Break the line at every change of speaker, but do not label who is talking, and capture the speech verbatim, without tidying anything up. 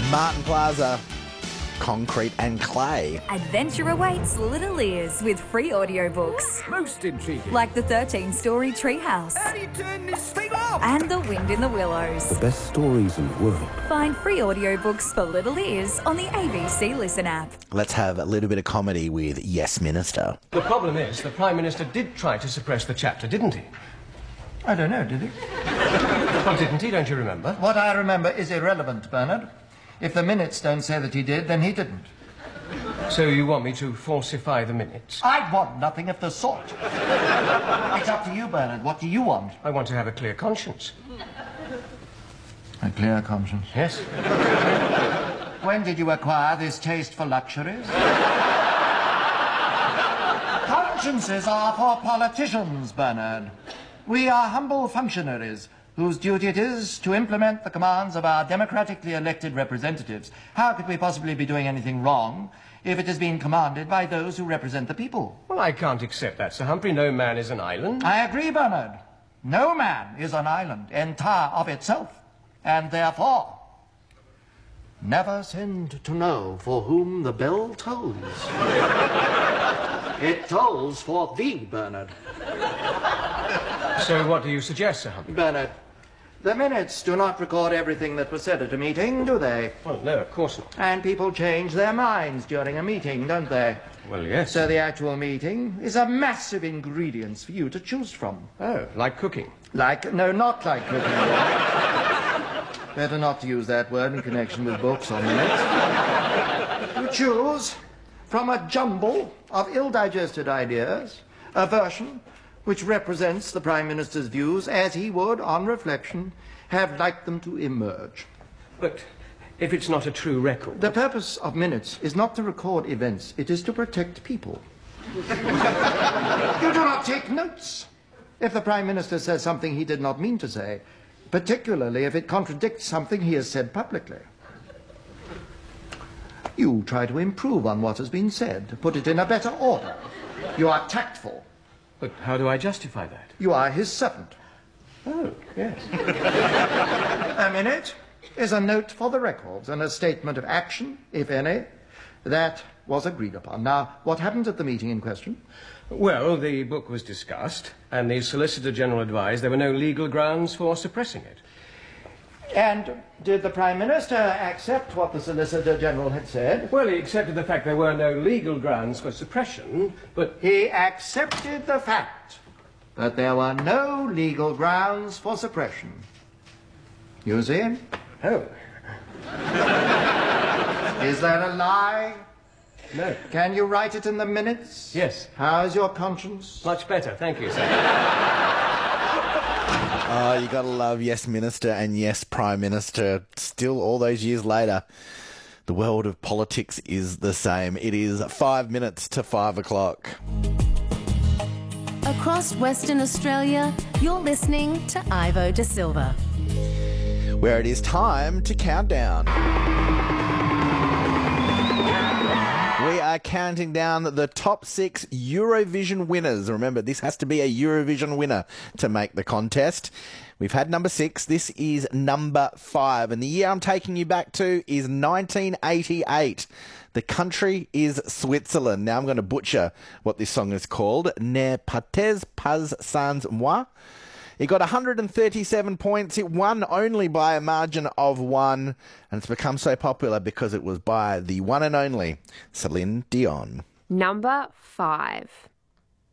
Martin Plaza, Concrete and Clay.
Adventure awaits Little Ears with free audiobooks.
Most intriguing.
Like the thirteen-story Treehouse.
How do you turn this thing off?
And The Wind in the Willows.
The best stories in the world.
Find free audiobooks for Little Ears on the A B C Listen app.
Let's have a little bit of comedy with Yes Minister.
The problem is, the Prime Minister did try to suppress the chapter, didn't he?
I don't know, did he?
Well, didn't he? Don't you remember?
What I remember is irrelevant, Bernard. If the minutes don't say that he did, then he didn't.
So you want me to falsify the minutes?
I want nothing of the sort. It's up to you, Bernard. What do you want?
I want to have a clear conscience.
A clear conscience?
Yes.
When did you acquire this taste for luxuries? Consciences are for politicians, Bernard. We are humble functionaries whose duty it is to implement the commands of our democratically elected representatives. How could we possibly be doing anything wrong if it is being commanded by those who represent the people?
Well, I can't accept that, Sir Humphrey. No man is an island.
I agree, Bernard. No man is an island entire of itself, and therefore never send to know for whom the bell tolls. It tolls for thee, Bernard.
So what do you suggest, Sir Humphrey?
Bernard, the minutes do not record everything that was said at a meeting, do they?
Well, no, of course not.
And people change their minds during a meeting, don't they?
Well, yes.
So the actual meeting is a massive ingredients for you to choose from.
Oh, like cooking?
Like, no, not like cooking. Better not to use that word in connection with books or minutes. You choose from a jumble of ill-digested ideas, a version which represents the Prime Minister's views as he would, on reflection, have liked them to emerge.
But if it's not a true record...
The purpose of minutes is not to record events, it is to protect people. You do not take notes if the Prime Minister says something he did not mean to say, particularly if it contradicts something he has said publicly. You try to improve on what has been said, to put it in a better order. You are tactful.
But how do I justify that?
You are his servant.
Oh, yes.
A minute is a note for the records and a statement of action, if any, that was agreed upon. Now, what happened at the meeting in question?
Well, the book was discussed, and the Solicitor General advised there were no legal grounds for suppressing it.
And did the Prime Minister accept what the Solicitor General had said?
Well, he accepted the fact there were no legal grounds for suppression, but...
He accepted the fact that there were no legal grounds for suppression. You see?
Oh.
Is that a lie?
No.
Can you write it in the minutes?
Yes.
How's your conscience?
Much better, thank you, sir.
Oh, you gotta love Yes Minister and Yes Prime Minister. Still, all those years later, the world of politics is the same. It is five minutes to five o'clock.
Across Western Australia, you're listening to Ivo De Silva.
Where it is time to count down. We are counting down the top six Eurovision winners. Remember, this has to be a Eurovision winner to make the contest. We've had number six. This is number five. And the year I'm taking you back to is nineteen eighty-eight. The country is Switzerland. Now I'm going to butcher what this song is called. Ne partez pas sans moi. It got one hundred thirty-seven points. It won only by a margin of one. And it's become so popular because it was by the one and only Celine Dion.
Number five.